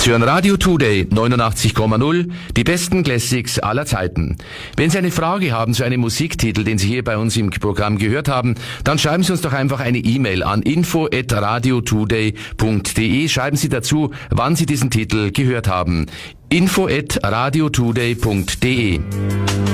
Sie hören Radio Today 89,0, die besten Classics aller Zeiten. Wenn Sie eine Frage haben zu einem Musiktitel, den Sie hier bei uns im Programm gehört haben, dann schreiben Sie uns doch einfach eine E-Mail an info@radiotoday.de. Schreiben Sie dazu, wann Sie diesen Titel gehört haben. info@radiotoday.de